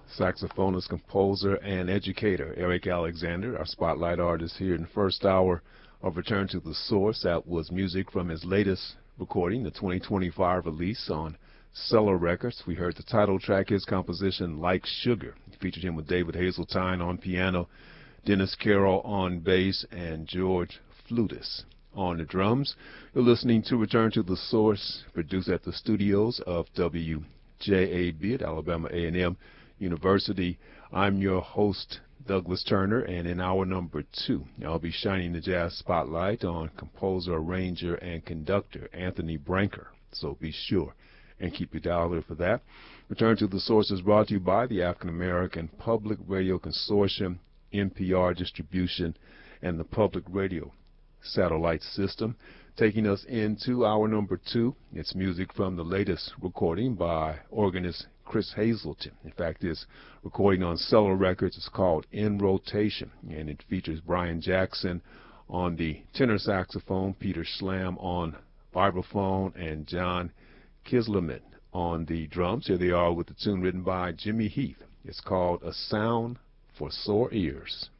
saxophonist, composer, and educator Eric Alexander, our spotlight artist here in the first hour of Return to the Source. That was music from his latest recording, the 2025 release on Cellar Records. We heard the title track, his composition, Like Sugar. It featured him with David Hazeltine on piano, Dennis Carroll on bass, and George Flutis on the drums. You're listening to Return to the Source, produced at the studios of WJAB at Alabama A&M University. I'm your host, Douglas Turner, and in hour number 2, I'll be shining the jazz spotlight on composer, arranger, and conductor Anthony Branker. So be sure and keep your dial there for that. Return to the Source is brought to you by the African American Public Radio Consortium, NPR Distribution, and the Public Radio Satellite System. Taking us into hour number 2, it's music from the latest recording by organist Chris Hazelton. In fact, this recording on Cellar Records is called In Rotation, and it features Brian Jackson on the tenor saxophone, Peter Schlam on vibraphone, and John Kislerman on the drums. Here they are with the tune written by Jimmy Heath. It's called A Sound for Sore Ears.